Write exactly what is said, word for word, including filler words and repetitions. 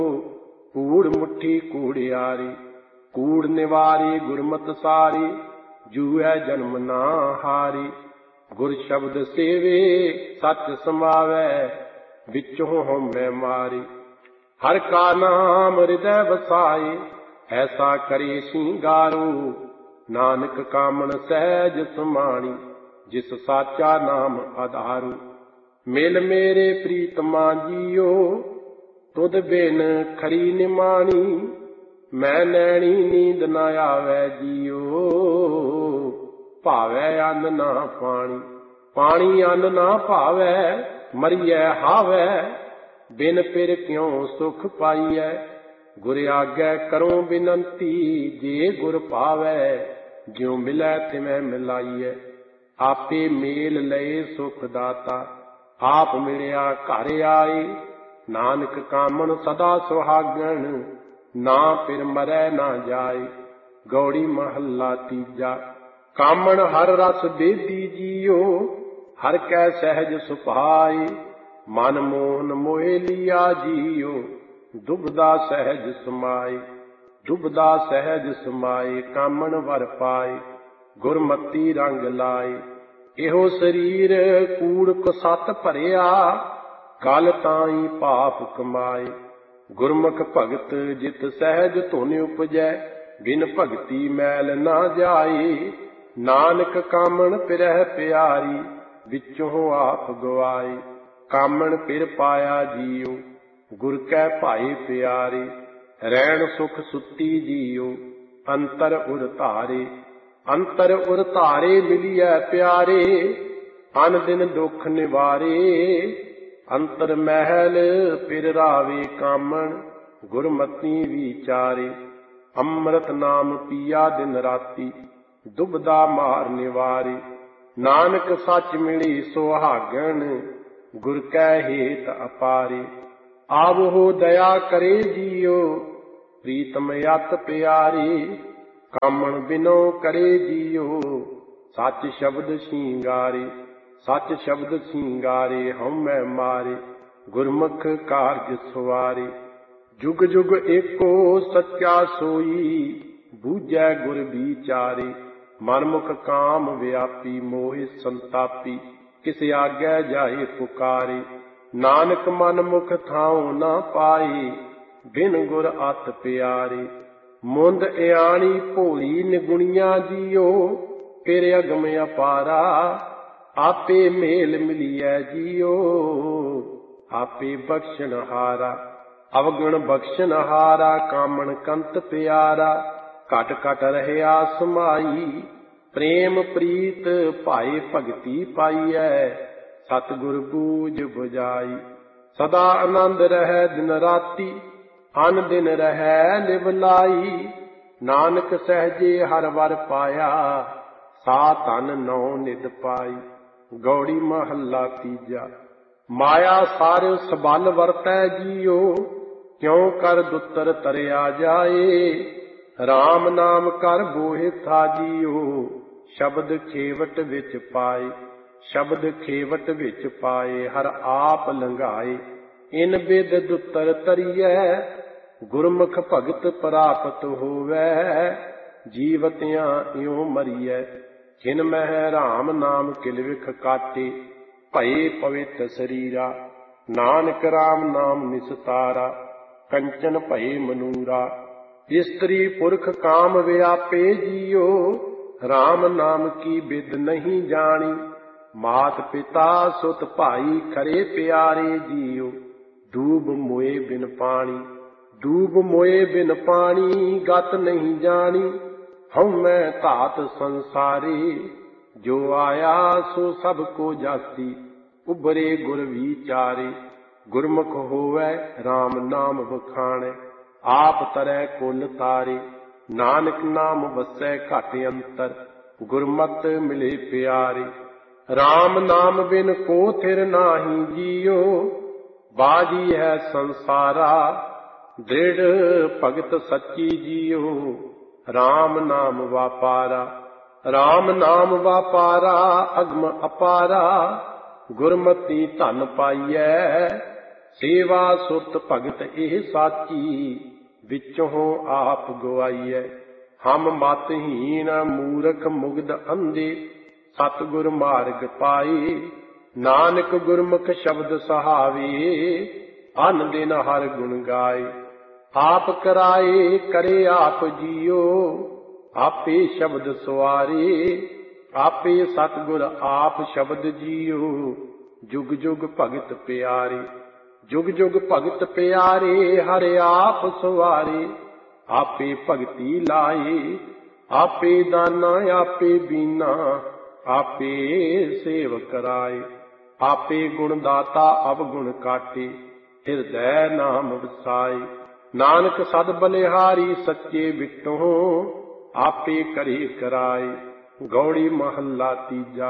कूड़ मुट्ठी कूड़ियारी। कूड़ निवारी गुरमत सारी, जूए जन्म ना हारी। गुर शब्द सेवे सच समावै, विचों होमै मारी। हर का नाम हृदय बसाए, ऐसा करे सिंगारो। नानक कामन सहज समाणी, जिस साचा नाम आधारो। मिल मेरे प्रीतमा जियो, तुद बिन खरी निमाणी। मैं नैनी नींद न आवे जियो, भावै अन्न ना पानी। पानी अन्न ना भावै, मरिए हावै। बिन पिर क्यों सुख पाइयै, गुर आगे करो बिनंती। जे गुर पावै, ज्यों मिलै तिवें मिलाइए। आपे मेल लए सुख दाता, आप मिलिया घर आए। नानक कामन सदा सुहागन, ना फिर मरै ना जाए। गौड़ी महला तीजा। कामन हर रस बेदी जियो, हर कै सहज सुभाए। मन मोहन मोहे लिया जियो, दुबदा सहज समाए। दुबदा सहज समाए, कामन वर पाए। गुरमती रंग लाए। एहो शरीर कूड़ कुसत भरिया, कल ताई पाप कमाए। गुरमुख भगत जित सहज धुन उपजै, बिन भगति मैल ना जाए। नानक कामन पिरह प्यारी, विचों आप गवाए। कामन पिर पाया जियो, गुर कै भाई प्यारे। रैण सुख सुती जियो, अंतर उर धारे। अंतर उर धारे मिलिए प्यारे, अन दिन दुख निवारे। अंतर महल पिर रावे कामन, गुरमती विचारे। अमृत नाम पिया दिन राती, दुबदा मार निवारे। नानक सच मिली सुहागन, गुर कै हेत अपारे। आवो दया करे जियो, प्रीतम अत प्यारे। कामन बिनो करे जियो, सच शब्द सिंगारे। सच शब्द सिंगारे, हउमै मारे। गुरमुख कारज सवारे। जुग जुग एको सच्चा सोई, बूझै गुर विचारे। मनमुख काम व्यापी, मोहि संतापी। किस आगे जाए पुकारे। नानक मन मुख थाऊं ना पाए, बिन गुर अत प्यारे। मुंद इयाणी भोली निगुणिया जियो, फिर अगम अपारा। आपे मेल मिलिए जियो, आपे बख्शन हारा। अवगुण बख्शन हारा, कामन कंत प्यारा। घट घट रहया समाई, प्रेम प्रीत भाए भगति पाइयै। सतगुर बूझ बुझाई। सदा आनंद रहै दिन राती, अन दिन रहै लिवलाई। नानक सहजे हर वर पाया, सा धन नौ निध पाई। गौड़ी महला तीजा। माया सार सबल वरतै जियो, क्यों कर दुतर तरिया जाए। राम नाम कर बोहे था जियो, शब्द खेवट विच पाए। शब्द खेवट विच पाए, हर आप लंघाए। इन बिद दुतर तरियै, गुरमुख भगत प्राप्त होवै। जीवतियां इਉਂ मरियै, जिन मह राम नाम किल विख काटे। भये पवित्र शरीरा, नानक राम नाम निस्तारा। कंचन भये मनूरा, स्त्री पुरख काम व्यापे जियो। राम नाम की बिद नहीं जानी, मात पिता सुत भाई खरे प्यारे जियो। डूब मोए बिन पानी, डूब मोए बिन पानी। गत नहीं जानी, हउमै धात संसारे। जो आया सो सब को जासी, उबरे गुर विचारे। गुरमुख होवै राम नाम बखाणै, आप तरै कुल तारे। नानक नाम वसै घट अंतर, गुरमत मिले प्यारे। राम नाम बिन को थिर नाही जियो, बाजी है संसारा। दृढ़ भगत सच्ची जियो, राम नाम वापारा। राम नाम वापारा, अगम अपारा। गुरमती धन पाइयै, ਸੇਵਾ ਸੁਰਤ ਭਗਤ ਇਹ ਸਾਚੀ, ਵਿੱਚੋਂ ਆਪ ਗਵਾਈਐ। ਹਮ ਮਤਹੀਨ ਮੂਰਖ ਮੁਗਧ ਅੰਧੇ, ਸਤਿਗੁਰ ਮਾਰਗ ਪਾਏ। ਨਾਨਕ ਗੁਰਮੁਖ ਸ਼ਬਦ ਸਹਾਵੇ, ਅਨ ਦਿਨ ਹਰ ਗੁਣ ਗਾਏ। ਆਪ ਕਰਾਏ ਕਰੇ ਆਪ ਜੀਓ, ਆਪੇ ਸ਼ਬਦ ਸਵਾਰੇ। ਆਪੇ ਸਤਿਗੁਰ ਆਪ ਸ਼ਬਦ ਜੀਓ, ਜੁਗ ਜੁਗ ਭਗਤ ਪਿਆਰੇ। ਜੁਗ ਜੁਗ ਭਗਤ ਪਿਆਰੇ, ਹਰਿ ਆਪ ਸਵਾਰੇ। ਆਪੇ ਭਗਤੀ ਲਾਏ, ਆਪੇ ਦਾਨਾ ਆਪੇ ਬੀਨਾ, ਆਪੇ ਸੇਵ ਕਰਾਏ। ਆਪੇ ਗੁਣ ਦਾਤਾ ਅਵਗੁਣ ਕਾਟੇ, ਹਿਰਦੈ ਨਾਮ ਵਸਾਏ। ਨਾਨਕ ਸਦ ਬਲਿਹਾਰੀ ਸੱਚੇ ਵਿਟੋਂ, ਆਪੇ ਕਰੇ ਕਰਾਏ। ਗੌੜੀ ਮਹੱਲਾ ਤੀਜਾ।